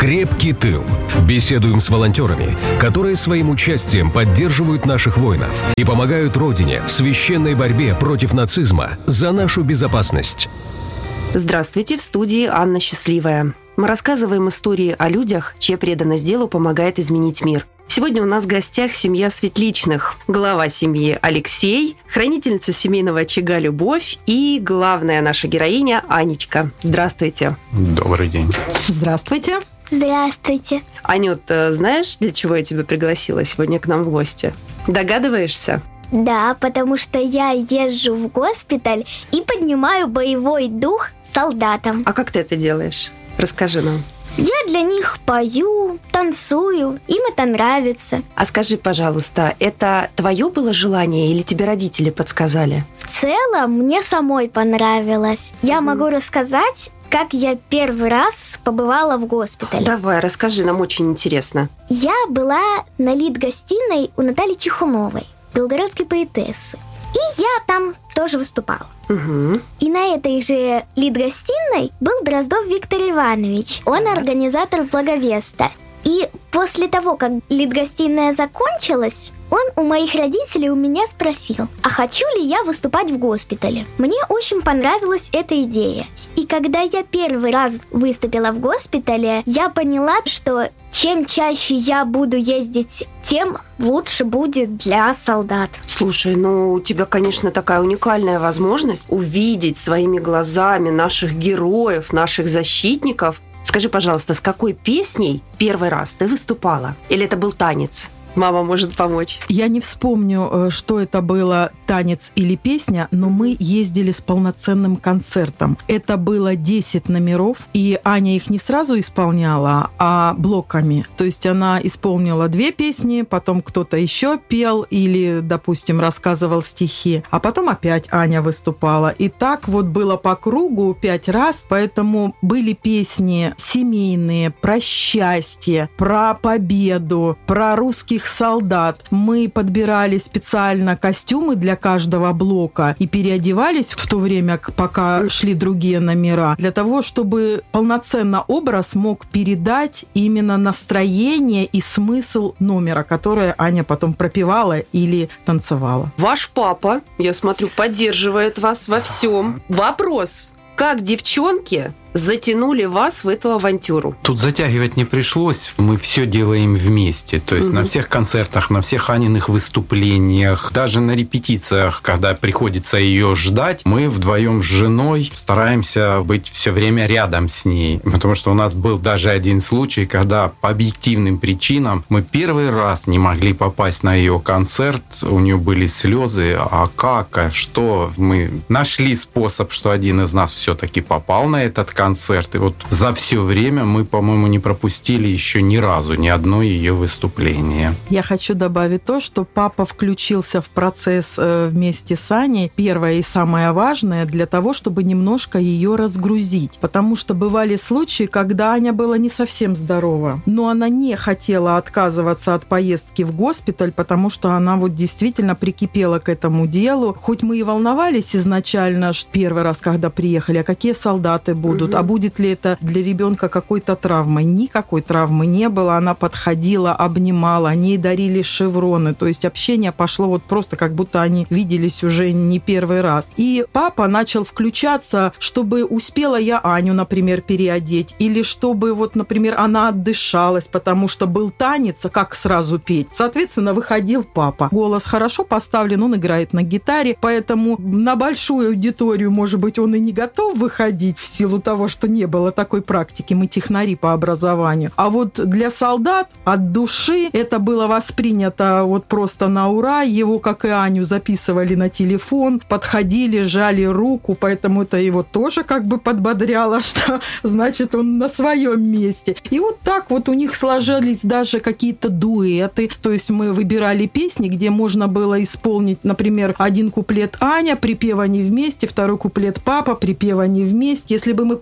«Крепкий тыл». Беседуем с волонтерами, которые своим участием поддерживают наших воинов и помогают Родине в священной борьбе против нацизма за нашу безопасность. Здравствуйте, в студии Анна Счастливая. Мы рассказываем истории о людях, чья преданность делу помогает изменить мир. Сегодня у нас в гостях семья Светличных, глава семьи Алексей, хранительница семейного очага Любовь и главная наша героиня Анечка. Здравствуйте. Добрый день. Здравствуйте. Здравствуйте. Анют, знаешь, для чего я тебя пригласила сегодня к нам в гости? Догадываешься? Да, потому что я езжу в госпиталь и поднимаю боевой дух солдатам. А как ты это делаешь? Расскажи нам. Я для них пою, танцую, им это нравится. А скажи, пожалуйста, это твое было желание или тебе родители подсказали? В целом, мне самой понравилось. Я могу рассказать, как я первый раз побывала в госпитале. Давай, расскажи, нам очень интересно. Я была на лид-гостиной у Натальи Чехуновой, белгородской поэтессы. И я там тоже выступала. Угу. И на этой же лид-гостиной был Дроздов Виктор Иванович. Он организатор Благовеста. И после того, как лид-гостиная закончилась, он у моих родителей у меня спросил, а хочу ли я выступать в госпитале. Мне очень понравилась эта идея. И когда я первый раз выступила в госпитале, я поняла, что чем чаще я буду ездить, тем лучше будет для солдат. Слушай, ну у тебя, конечно, такая уникальная возможность увидеть своими глазами наших героев, наших защитников. Скажи, пожалуйста, с какой песней первый раз ты выступала? Или это был танец? Мама может помочь. Я не вспомню, что это было, танец или песня, но мы ездили с полноценным концертом. Это было 10 номеров, и Аня их не сразу исполняла, а блоками. То есть она исполнила 2 песни, потом кто-то еще пел или, допустим, рассказывал стихи, а потом опять Аня выступала. И так вот было по кругу 5 раз, поэтому были песни семейные, про счастье, про победу, про русских солдат. Мы подбирали специально костюмы для каждого блока и переодевались в то время, пока шли другие номера, для того, чтобы полноценно образ мог передать именно настроение и смысл номера, которое Аня потом пропевала или танцевала. Ваш папа, я смотрю, поддерживает вас во всем. Вопрос: как девчонки затянули вас в эту авантюру? Тут затягивать не пришлось. Мы все делаем вместе. То есть на всех концертах, на всех Аниных выступлениях, даже на репетициях, когда приходится ее ждать, мы вдвоем с женой стараемся быть все время рядом с ней. Потому что у нас был даже один случай, когда по объективным причинам мы первый раз не могли попасть на ее концерт. У нее были слезы. А как? А что? Мы нашли способ, что один из нас все-таки попал на этот концерт. И вот за все время мы, по-моему, не пропустили еще ни разу ни одно ее выступление. Я хочу добавить то, что папа включился в процесс вместе с Аней. Первое и самое важное для того, чтобы немножко ее разгрузить. Потому что бывали случаи, когда Аня была не совсем здорова, но она не хотела отказываться от поездки в госпиталь, потому что она вот действительно прикипела к этому делу. Хоть мы и волновались изначально, первый раз, когда приехали, а какие солдаты будут, а будет ли это для ребенка какой-то травмой? Никакой травмы не было. Она подходила, обнимала, они ей дарили шевроны. То есть общение пошло вот просто, как будто они виделись уже не первый раз. И папа начал включаться, чтобы успела я Аню, например, переодеть, или чтобы, вот, например, она отдышалась, потому что был танец, как сразу петь. Соответственно, выходил папа. Голос хорошо поставлен, он играет на гитаре, поэтому на большую аудиторию, может быть, он и не готов выходить в силу того, что не было такой практики, мы технари по образованию. А вот для солдат от души это было воспринято вот просто на ура. Его, как и Аню, записывали на телефон, подходили, жали руку, поэтому это его тоже как бы подбодряло, что значит он на своем месте. И вот так вот у них сложились даже какие-то дуэты, то есть мы выбирали песни, где можно было исполнить, например, один куплет Аня, припев они вместе, второй куплет папа, припев они вместе. Если бы мы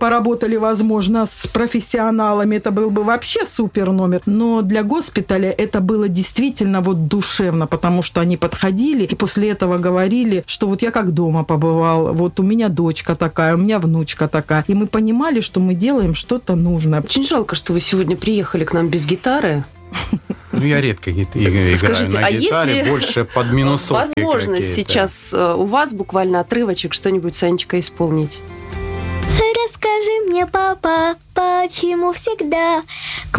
поработали, возможно, с профессионалами, это был бы вообще супер номер. Но для госпиталя это было действительно вот душевно, потому что они подходили и после этого говорили, что вот я как дома побывал, вот у меня дочка такая, у меня внучка такая. И мы понимали, что мы делаем что-то нужное. Очень жалко, что вы сегодня приехали к нам без гитары. Ну, я редко играю. Скажите, на гитаре, если больше под минусовки возможность какие-то. сейчас у вас буквально отрывочек что-нибудь, Санечка, исполнить? Расскажи мне, папа, почему всегда